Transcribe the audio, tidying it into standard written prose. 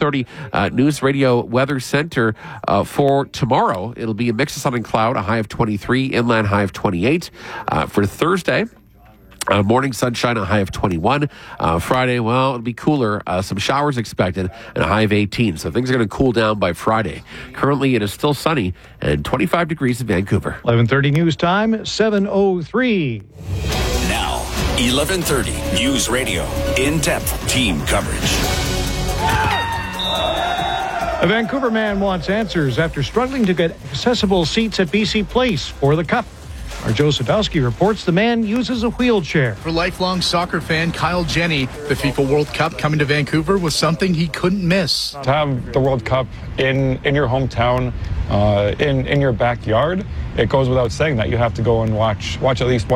11:30 News Radio Weather Center for tomorrow. It'll be a mix of sun and cloud, a high of 23, inland high of 28. For Thursday, morning sunshine, a high of 21. Friday, well, it'll be cooler. Some showers expected and a high of 18. So things are going to cool down by Friday. Currently, it is still sunny and 25 degrees in Vancouver. 11:30 news time, 7:03. Now, 11:30 News Radio. In-depth team coverage. A Vancouver man wants answers after struggling to get accessible seats at BC Place for the Cup. Our Joe Sadowski reports the man uses a wheelchair. For lifelong soccer fan Kyle Jenny, the FIFA World Cup coming to Vancouver was something he couldn't miss. To have the World Cup in your hometown, in your backyard, it goes without saying that you have to go and watch at least one